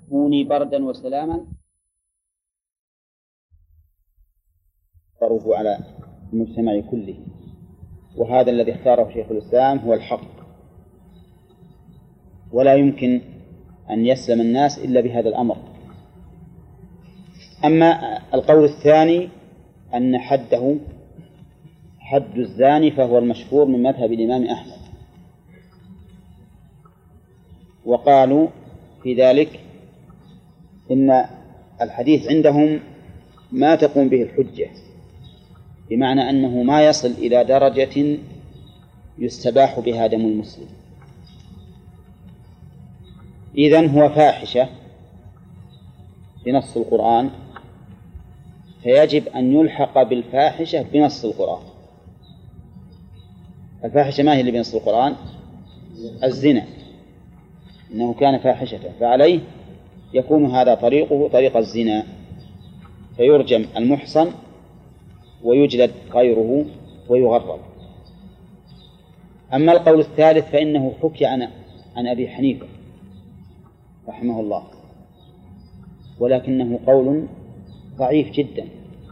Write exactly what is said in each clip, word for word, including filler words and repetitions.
كوني بردا وسلاما ضربه على المجتمع كله، وهذا الذي اختاره شيخ الإسلام هو الحق، ولا يمكن أن يسلم الناس إلا بهذا الأمر. أما القول الثاني أن حده حد الزاني فهو المشهور من مذهب الإمام أحمد، وقالوا في ذلك إن الحديث عندهم ما تقوم به الحجة، بمعنى أنه ما يصل إلى درجة يستباح بها دم المسلم، إذن هو فاحشة بنص القرآن، فيجب أن يلحق بالفاحشة بنص القرآن. الفاحشة ما هي اللي بنص القرآن؟ الزنا، إنه كان فاحشة، فعليه يكون هذا طريقه طريق الزنا، فيرجم المحصن ويجلد غيره ويغرب. أما القول الثالث فإنه حكي عن عن أبي حنيفة رحمه الله، ولكنه قول ضعيف جدا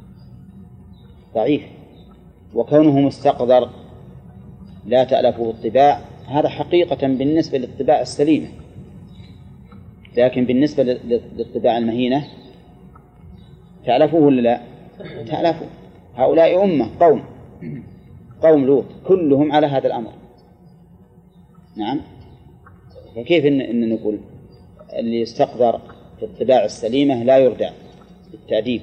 ضعيف، وكونه مستقذر لا تألفه الطباع هذا حقيقة بالنسبة للطباع السليمة، لكن بالنسبة للطباع المهينة تألفوه ولا لا؟ تألفوا. هؤلاء أمة قوم قوم لوط كلهم على هذا الأمر. نعم، فكيف إن, إن نقول اللي يستقذر في الطباع السليمة لا يردع بالتأديب؟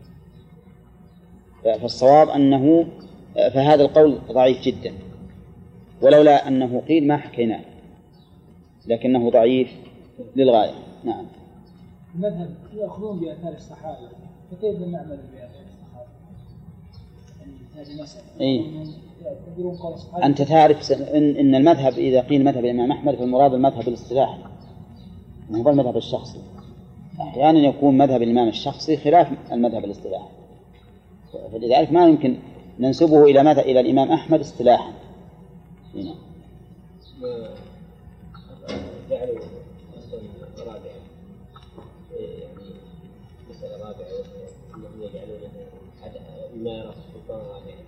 فالصواب أنه فهذا القول ضعيف جدا، ولولا أنه قيل ما حكيناه، لكنه ضعيف للغاية. نعم. المذهب يأخذون بآثار الصحابة، فكيف نعمل بآثار الصحابة؟ يعني هذه مسألة. إيه؟ أنت تعرف إن, إن المذهب إذا قيل مذهب الإمام أحمد فالمراد المذهب الاصطلاحي، ما هو المذهب الشخصي. أحيانا يكون مذهب الإمام الشخصي خلاف المذهب الاصطلاحي، فلذلك ما يمكن ننسبه إلى ماذا إلى الإمام أحمد اصطلاحا. هنا. جعلوا أصلا رابعة، يعني مسألة رابعة أنهم يجعلون ما يرى السلطان رابعا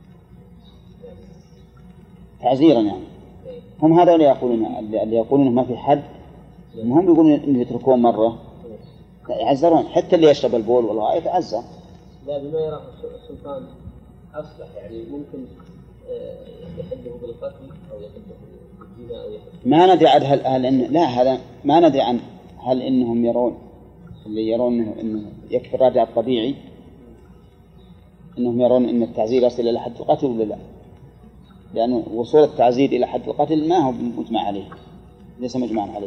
تعزيرا، يعني هم هذا اللي يقولون اللي يقولون ما في حد، هم يقولون إن يتركون مرة يعزرون، حتى اللي يشرب البول والله يتعزر. لا، بما يرى السلطان أصلح، يعني ممكن يحده بالقتل أو يحده بالزنا أو يحده. ما ندري عن هل, هل إن لا هذا ما ندري عن هل إنهم يرون اللي يرون إنه, إنه يكفي الرادع الطبيعي، إنهم يرون إن التعزير يصل إلى حد القتل ولا لا، لأن وصول التعزير إلى حد القتل ما هو مجمع عليه، ليس مجمعا عليه.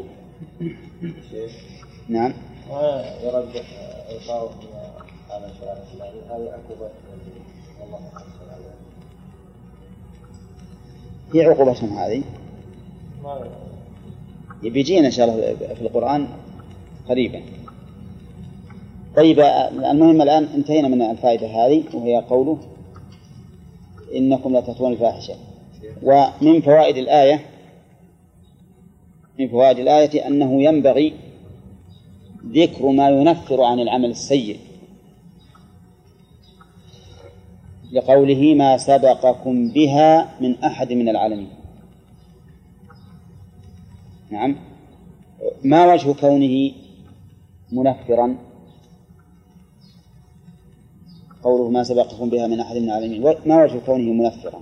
نعم. يرجح إلقاؤه على شرائع الله، هذه عقوبة الله سبحانه وتعالى. هي عقوبتهم هذه بيجينا إن شاء الله في القرآن قريبا. طيب، المهم الآن انتهينا من الفائدة هذه، وهي قوله إنكم لا تأتون الفاحشة. ومن فوائد الآية من فوائد الآية أنه ينبغي ذكر ما ينفر عن العمل السيء، لقوله ما سبقكم بها من أحد من العالمين. نعم. ما وجه كونه منفرا؟ قوله ما سبقكم بها من أحد من العالمين، ما وجه كونه منفرا؟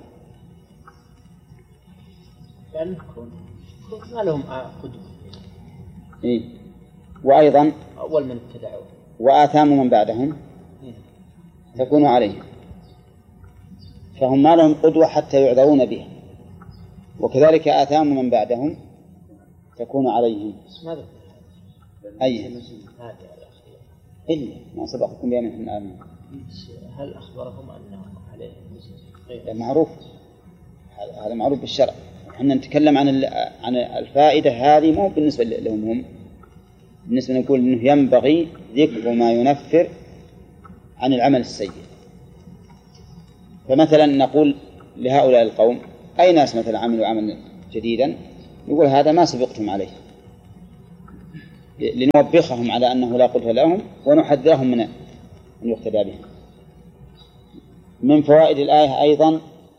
يعني ما لهم قدوة. إيه؟ وأيضا أول من ابتدعوا وآثام من بعدهم تكون عليهم، فهم ما لهم قدوة حتى يعذرون بها، وكذلك آثام من بعدهم تكون عليهم. ماذا؟ أي إلا ما سبقكم بها من العالمين. هل أخبرهم أنهم عليهم؟ معروف، هذا معروف بالشرع. احنا نتكلم عن عن الفائدة هذه مو بالنسبة لهم هم، بالنسبة نقول إنه ينبغي ذكر ما ينفر عن العمل السيء. فمثلا نقول لهؤلاء القوم أي ناس مثلا عملوا عملا جديدا، يقول هذا ما سبقتم عليه، لنوبخهم على أنه لا قدر لهم ونحذرهم من أن يقتدى بهم. من فوائد الآية أيضا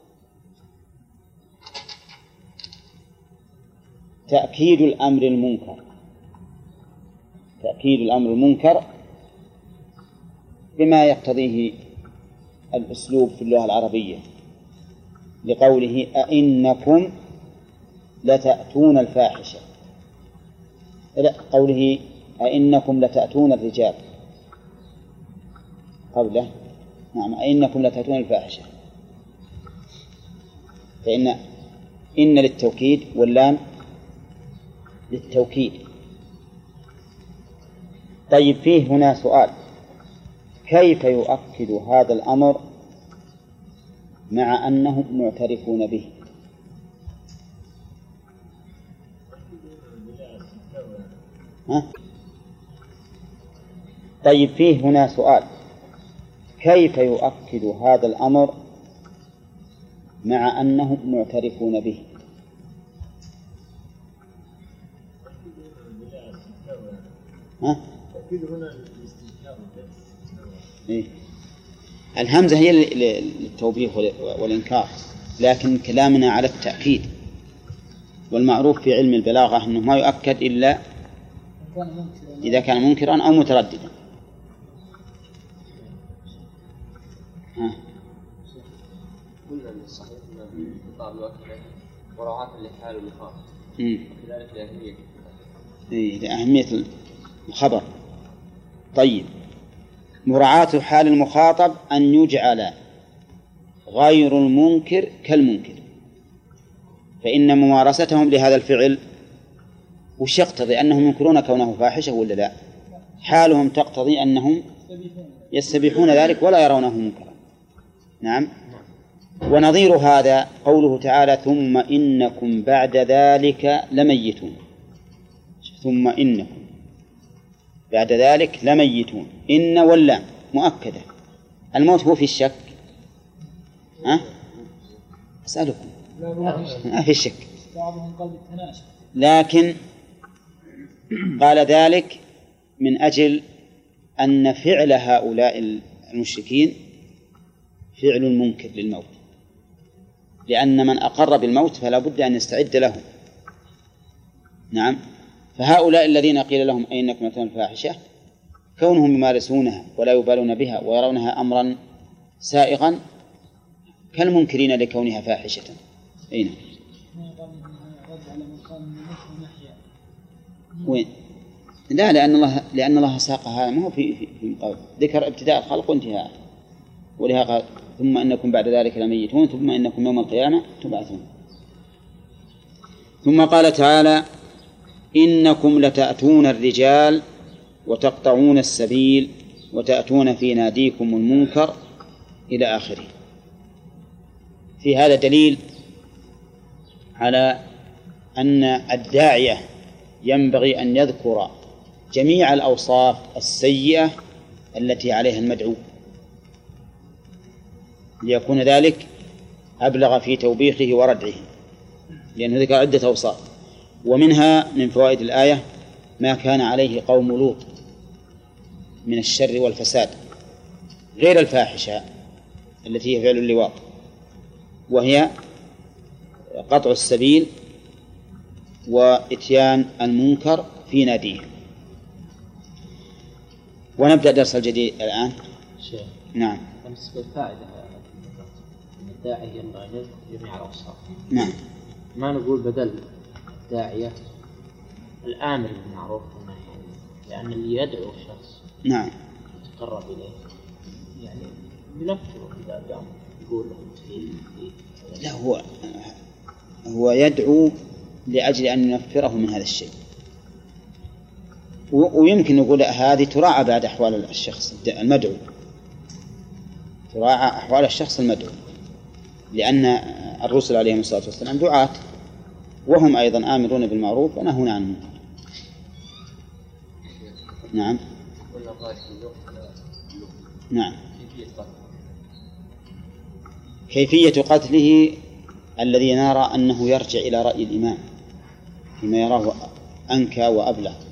تأكيد الأمر المنكر، تأكيد الأمر المنكر بما يقتضيه الأسلوب في اللغة العربية، لقوله أئنكم لتأتون الفاحشة، لا قوله أئنكم لتأتون الرجال قوله نعم أئنكم لتأتون الفاحشة، فإن إن للتوكيد واللام للتوكيد. طيب فيه هنا سؤال: كيف يؤكد هذا الأمر مع أنهم معترفون به؟ ها؟ طيب فيه هنا سؤال: كيف يؤكد هذا الأمر مع أنهم معترفون به؟ ها؟ إيه؟ الهمزة هي للتوبيخ والإنكار، لكن كلامنا على التأكيد، والمعروف في علم البلاغة أنه ما يؤكد إلا إذا كان منكرا أو مترددا. ها؟ قلنا أن الصحيح أن الخطاب يؤكد مراعاة لحال المخاطب، وكذلك لأهمية إيه لأهمية الخبر. طيب مراعاة حال المخاطب أن يجعل غير المنكر كالمنكر، فإن ممارستهم لهذا الفعل وش يقتضي؟ أنهم ينكرون كونه فاحشة ولا لا؟ حالهم تقتضي أنهم يستبيحون ذلك ولا يرونه منكرا. نعم. ونظير هذا قوله تعالى: ثم إنكم بعد ذلك لميتون. ثم إنكم بعد ذلك لميتون، إن واللام مؤكدة، الموت هو في الشك؟ ها؟ أسألكم ما في الشك، لكن قال ذلك من أجل أن فعل هؤلاء المشركين فعل منكر للموت، لأن من أقر بالموت فلا بد أن يستعد له. نعم. فهؤلاء الذين قيل لهم أئنكم لتأتون الفاحشة كونهم يمارسونها ولا يبالون بها ويرونها أمرا سائغا كالمنكرين لكونها فاحشة. أين؟ وين؟ لا، لأن الله لأن الله ساقها ما هو في في, في مقابل. ذكر ابتداء الخلق وانتهاء، ولها قال: ثم إنكم بعد ذلك لميتون ثم إنكم يوم القيامة تبعثون. ثم قال تعالى: إنكم لتأتون الرجال وتقطعون السبيل وتأتون في ناديكم المنكر إلى آخره. في هذا دليل على أن الداعية ينبغي أن يذكر جميع الأوصاف السيئة التي عليها المدعو، ليكون ذلك أبلغ في توبيخه وردعه، لأنه ذكر عدة أوصاف. ومنها من فوائد الآية ما كان عليه قوم لوط من الشر والفساد، غير الفاحشة التي هي فعل اللواط، وهي قطع السبيل وإتيان المنكر في ناديه. ونبدأ درس الجديد الآن. شيخ. نعم. بالنسبة للفائدة أن الداعي ينبغي أن يذكر جميع الأوصاف. نعم. ما نقول بدل الداعية الآمر بالمعروف والنهي عن المنكر، لأن اللي يدعو الشخص نعم يتقرب إليه يعني بنفسه إذا دام يقول له. لا، هو هو يدعو لأجل أن ينفره من هذا الشيء، ويمكن نقول هذه تراعى بعد أحوال الشخص المدعو، تراعى أحوال الشخص المدعو، لأن الرسل عليهم الصلاة والسلام دعاة، وهم أيضا آمرون بالمعروف ونهون عن المنكر. نعم. نعم. كيفية قتله الذي نرى أنه يرجع إلى رأي الإمام فيما يراه أنكى وأبلغ.